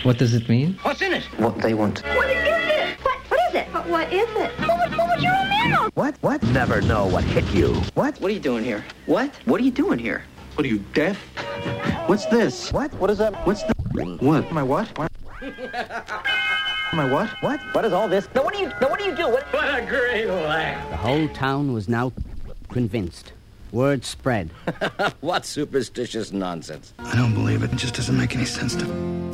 What does it mean? What's in it? What they want. What is it? What is it? What is it? What would you remember? What? Never know what hit you. What are you doing here? What are you doing here? What are you, deaf? What's this? What? What is that? What's the... What? My what? My what? What is all this? Now what do you do? What a great laugh. The whole town was now convinced. Word spread. What superstitious nonsense. I don't believe it. It just doesn't make any sense to me.